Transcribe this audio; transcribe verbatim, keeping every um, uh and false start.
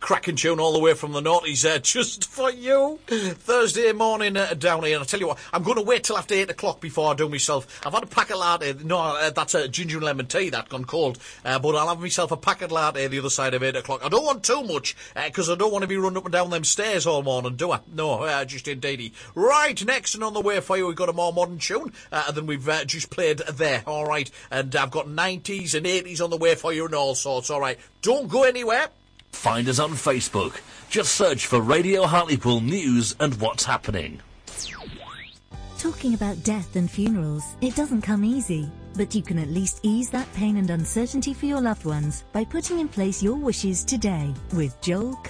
cracking tune all the way from the noughties uh, just for you. Thursday morning uh, down here, and I tell you what, I'm going to wait till after eight o'clock before I do myself. I've had a packet latte. No, uh, that's a ginger and lemon tea that gone cold, uh, but I'll have myself a packet latte the other side of eight o'clock. I don't want too much because uh, I don't want to be running up and down them stairs all morning, do I? No, uh, just indeedy. Right, next and on the way for you, we've got a more modern tune uh, than we've uh, just played there. All right, and I've got nineties and eighties on the way for you and all sorts. All right, don't go anywhere. Find us on Facebook. Just search for Radio Hartlepool News and What's Happening. Talking about death and funerals, it doesn't come easy, but you can at least ease that pain and uncertainty for your loved ones by putting in place your wishes today with Joel